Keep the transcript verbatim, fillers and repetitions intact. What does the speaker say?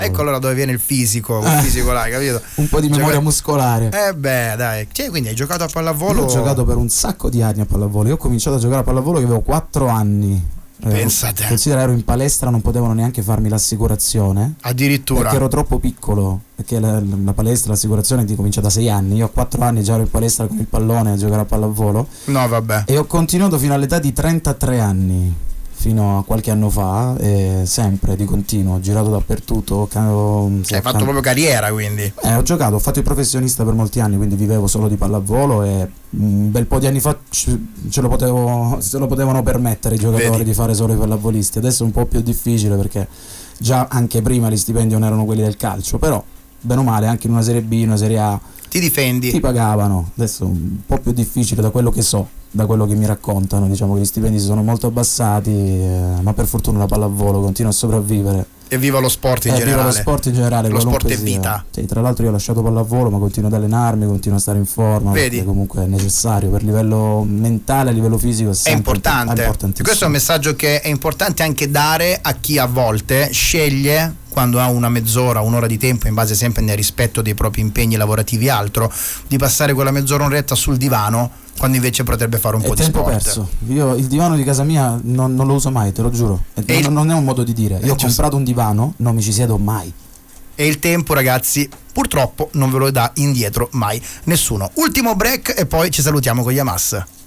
Ecco allora dove viene il fisico, il fisico là, capito? Un po' di memoria Gioca- muscolare. Eh beh, dai. Cioè, quindi hai giocato a pallavolo? Io ho giocato per un sacco di anni a pallavolo. Io ho cominciato a giocare a pallavolo che avevo quattro anni. Pensa a te. Eh, considera, ero in palestra, non potevano neanche farmi l'assicurazione. Addirittura. Perché ero troppo piccolo. Perché la, la palestra, l'assicurazione ti comincia da sei anni. Io a quattro anni già ero in palestra con il pallone a giocare a pallavolo. No, vabbè. E ho continuato fino all'età di trentatré anni. Fino a qualche anno fa, e sempre di continuo, ho girato dappertutto. Ho, Hai sì, fatto can- proprio carriera, quindi. Eh, ho giocato, ho fatto il professionista per molti anni, quindi vivevo solo di pallavolo e un bel po' di anni fa ce, ce lo potevo, se lo potevano permettere i giocatori Vedi. di fare solo i pallavolisti. Adesso è un po' più difficile perché già anche prima gli stipendi non erano quelli del calcio, però bene o male anche in una Serie B, in una Serie A Ti difendi. ti pagavano. Adesso è un po' più difficile da quello che so, da quello che mi raccontano, diciamo che gli stipendi si sono molto abbassati, eh, ma per fortuna la pallavolo continua a sopravvivere. E viva lo sport in Eh, generale. viva lo sport in generale, Lo qualunque sport è sia. vita. Sì, tra l'altro io ho lasciato pallavolo, ma continuo ad allenarmi, continuo a stare in forma. Vedi? Perché comunque è necessario per livello mentale, a livello fisico. È, È sempre importante. è importantissimo. Questo è un messaggio che è importante anche dare a chi a volte sceglie, quando ha una mezz'ora, un'ora di tempo, in base sempre nel rispetto dei propri impegni lavorativi e altro, di passare quella mezz'ora, un'oretta sul divano, quando invece potrebbe fare un È po' di tempo sport. perso. Io il divano di casa mia non, non lo uso mai, te lo giuro. E E non, il- non è un modo di dire. Io ho giusto. comprato un divano, non mi ci siedo mai. E il tempo, ragazzi, purtroppo non ve lo dà indietro mai nessuno. Ultimo break e poi ci salutiamo con Yamas.